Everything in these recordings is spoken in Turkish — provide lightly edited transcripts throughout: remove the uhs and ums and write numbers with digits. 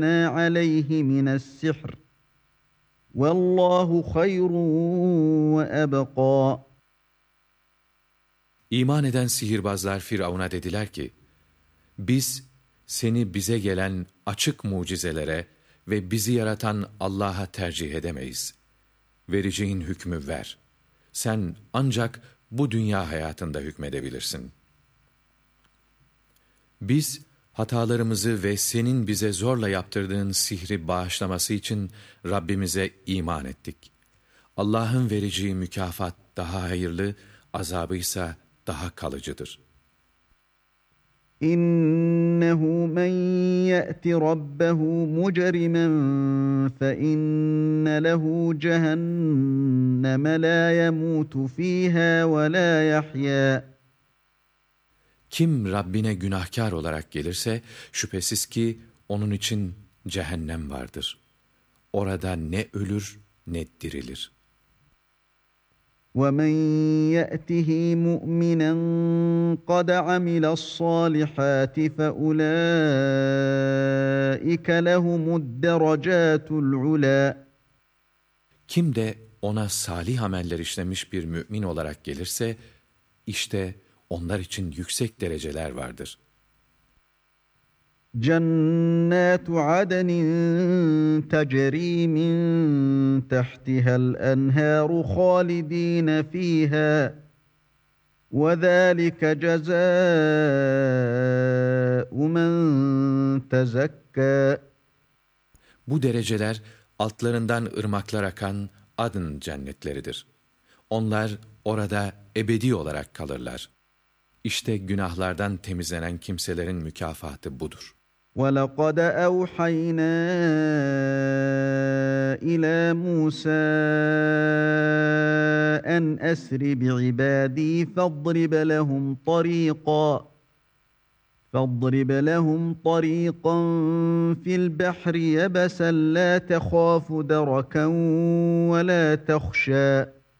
عَلَيْهِ مِنَ السِّحْرِ وَاللّٰهُ خَيْرٌ وَأَبْقَى. İman eden sihirbazlar Firavun'a dediler ki, biz seni bize gelen açık mucizelere ve bizi yaratan Allah'a tercih edemeyiz. Vereceğin hükmü ver. Sen ancak bu dünya hayatında hükmedebilirsin. Biz hatalarımızı ve senin bize zorla yaptırdığın sihri bağışlaması için Rabbimize iman ettik. Allah'ın vereceği mükafat daha hayırlı, azabıysa daha kalıcıdır. İnnehu men ye'ti rabbehu mucrimen fe inne lehu cehenneme la yemutu fiha ve la yahya. Kim Rabbine günahkar olarak gelirse şüphesiz ki onun için cehennem vardır. Orada ne ölür ne dirilir. وَمَنْ يَأْتِهِ مُؤْمِنًا قَدْ عَمِلَ الصَّالِحَاتِ فَأُولَٰئِكَ لَهُمُ الدَّرَجَاتُ الْعُلَى. Kim de ona salih ameller işlemiş bir mümin olarak gelirse, işte onlar için yüksek dereceler vardır. جَنَّاتُ عَدْنٍ تَجْرِي مِنْ تَحْتِهَا الْأَنْهَارُ خَالِدِينَ فِيهَا وَذَٰلِكَ جَزَاءُ مَنْ تَزَكَّى. Bu dereceler altlarından ırmaklar akan adın cennetleridir. Onlar orada ebedi olarak kalırlar. İşte günahlardan temizlenen kimselerin mükafatı budur. وَلَقَدْ أَوْحَيْنَا إِلَى مُوسَىٰ أَنْ أَسْرِ بِعِبَادِي فاضرب لهم طريقا في البحر يبسا لا تخاف دركا ولا تخشى.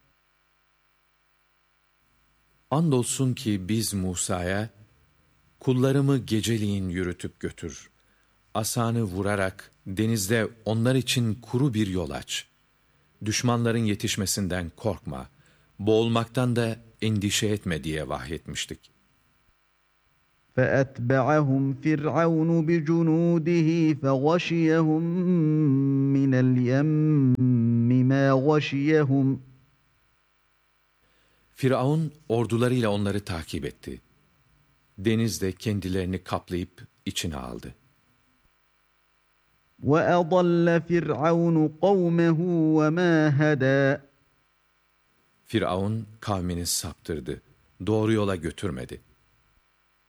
Andolsun ki biz Musa'ya, kullarımı geceliğin yürütüp götür. Asanı vurarak denizde onlar için kuru bir yol aç. Düşmanların yetişmesinden korkma, boğulmaktan da endişe etme diye vahyetmiştik. فَأَتْبَعَهُمْ فِرْعَوْنُ بِجُنُودِهِ فَغَشِيَهُمْ مِنَ الْيَمِّ مَا غَشِيَهُمْ. Firavun ordularıyla onları takip etti. Deniz de kendilerini kaplayıp içine aldı. وَأَضَلَّ فِرْعَوْنُ قَوْمَهُ وَمَا هَدَى. Firavun kavmini saptırdı, doğru yola götürmedi.